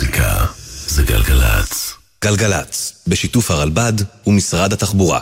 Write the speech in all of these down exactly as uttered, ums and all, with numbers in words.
מוזיקה זה גלגלץ. גלגלץ, בשיתוף הרלב"ד ומשרד התחבורה.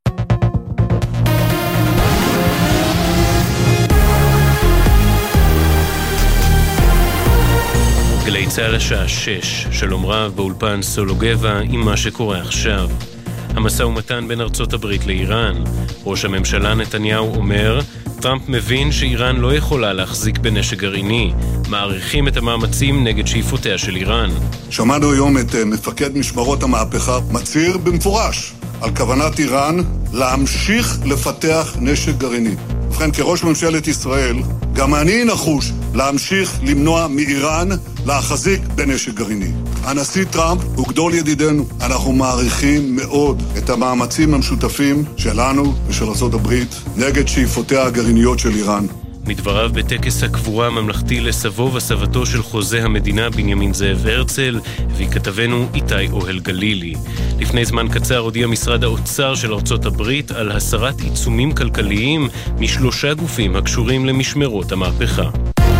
גלי צהל השעה שש, שלום רב באולפן סולו גבע עם מה שקורה עכשיו. המשא ומתן בין ארצות הברית לאיראן. ראש הממשלה נתניהו אומר, טראמפ מבין שאיראן לא יכולה להחזיק בנשק גרעיני, מעריכים את המאמצים נגד שאיפותיה של איראן. שמענו היום את מפקד משמרות המהפכה מצהיר במפורש על כוונת איראן להמשיך לפתח נשק גרעיני. ובכן, כראש ממשלת ישראל, גם אני נחוש להמשיך למנוע מאיראן להחזיק בנשק גרעיני. הנשיא טראמפ הוא גדול ידידנו. אנחנו מעריכים מאוד את המאמצים המשותפים שלנו ושל ארצות הברית נגד שאיפותיה הגרעיניות של איראן. מדבריו בטקס הקבורה הממלכתי לסבו וסבתו של חוזה המדינה בנימין זאב הרצל, וכתבנו איתי אוהל גלילי. לפני זמן קצר הודיע משרד האוצר של ארצות הברית על הסרת עיצומים כלכליים משלושה גופים הקשורים למשמרות המהפכה.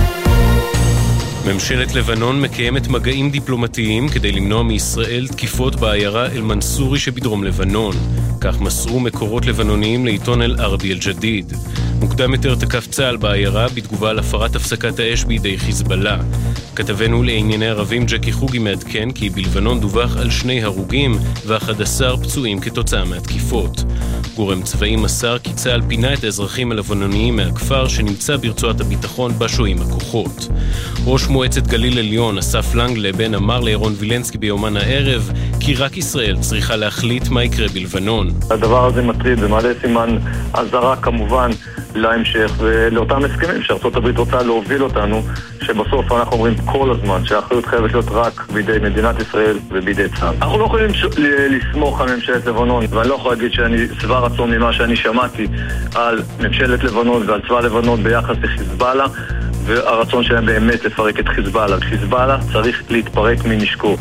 ממשלת לבנון מקיימת מגעים דיפלומטיים כדי למנוע מישראל תקיפות בעיירה אל-מנסורי שבדרום לבנון. כך מסרו מקורות לבנוניים לעיתון אל-ערבי אל-ג'דיד. מוקדם יותר תקף צה"ל בעיירה בתגובה על הפרת הפסקת האש בידי חיזבאללה. כתבנו לענייני ערבים ג'קי חוגי מעדכן כי בלבנון דווח על שני הרוגים ו-אחד עשר פצועים כתוצאה מהתקיפות. גורם צבאי מסר כי צה"ל פינה את האזרחים הלבנוניים מהכפר שנמצא ברצועת הביטחון בשוהים הכוחות. ראש מועצת גליל עליון אסף לנגלבן אמר לירון וילנסקי ביומן הערב כי רק ישראל צריכה להחליט מה יקרה בלבנון. הדבר הזה מטריד ומעלה סימן אזהרה כמובן להמשך ולאותם הסכמים שארצות הברית רוצה להוביל אותנו, שבסוף אנחנו אומרים כל הזמן שהאחריות חייבת להיות רק בידי מדינת ישראל ובידי צה"ל. אנחנו לא יכולים לסמוך על ממשלת לבנון, ואני לא יכול להגיד שאני שבע רצון ממה שאני שמעתי על ממשלת לבנון ועל צבא לבנון ביחס לחיזבאללה, והרצון שלהם באמת לפרק את חיזבאללה. חיזבאללה צריך להתפרק מנשקו.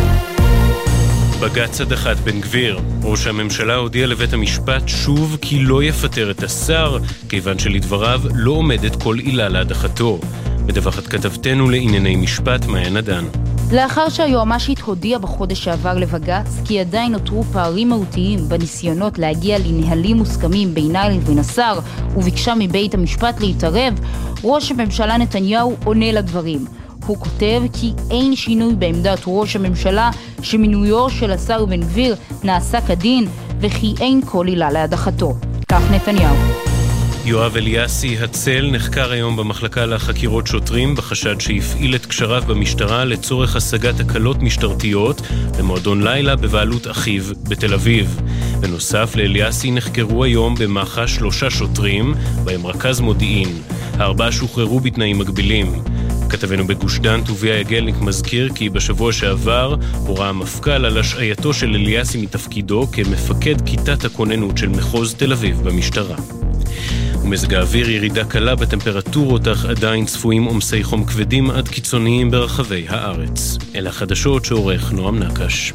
בג"ץ הדחת בן גביר. ראש הממשלה הודיע לבית המשפט שוב כי לא יפטר את השר, כיוון שלדבריו לא עומדת כל עילה להדחתו. מדווחת כתבתנו לענייני משפט מעיין עדן. לאחר שהיועמ"שית הודיעה בחודש שעבר לבג"ץ כי עדיין נותרו פערים מהותיים בניסיונות להגיע לנהלים מוסכמים בינה לבין השר, וביקשה מבית המשפט להתערב, ראש הממשלה נתניהו עונה לדברים. הוא כותב כי אין שינוי בעמדת ראש הממשלה שמינויו של השר בן גביר נעשה כדין וכי אין כל עילה להדחתו. כך נתניהו. יואב אליאסי הצל נחקר היום במחלקה לחקירות שוטרים בחשד שהפעיל את קשריו במשטרה לצורך השגת הקלות משטרתיות במועדון לילה בבעלות אחיו בתל אביב. בנוסף לאליאסי נחקרו היום במח"ש שלושה שוטרים בהם רכז מודיעין. הארבעה שוחררו בתנאים מגבילים. כתבנו בגוש דן טוביה יגלניק מזכיר כי בשבוע שעבר הורה המפכ"ל על השעייתו של אליאסי מתפקידו כמפקד כיתת הכוננות של מחוז תל אביב במשטרה. ומזג האוויר ירידה קלה בטמפרטורות, אך עדיין צפויים עומסי חום כבדים עד קיצוניים ברחבי הארץ. אלה החדשות שעורך נועם נקש.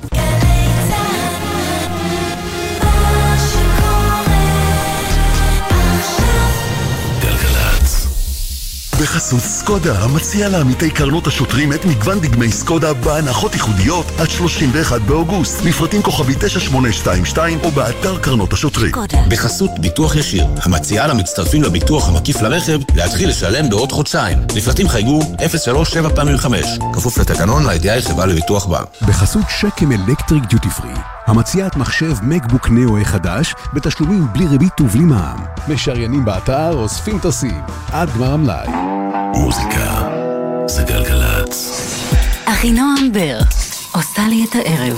בחסות סקודה, המציע לעמיתי קרנות השוטרים את מגוון דגמי סקודה בהנחות ייחודיות עד שלושים ואחד באוגוסט. לפרטים כוכבי תשע שמונה שתיים שתיים או באתר קרנות השוטרים. בחסות ביטוח ישיר, המציע למצטרפים לביטוח המקיף לרכב להתחיל לשלם בעוד חודשיים. לפרטים חייגו אפס שלוש שבע פעמים חמש. כפוף לתקנון לידיעה חברה לביטוח בה. בחסות שקם אלקטריק דיוטי פרי, המציעת מחשב מקבוק נאו חדש בתשלומים בלי ריבית ובלי מע"מ. משריינים באתר, אוספים טסים עד גמר המלאי. מוזיקה זה גלגלץ. אחינועם בר עושה לי את הערב.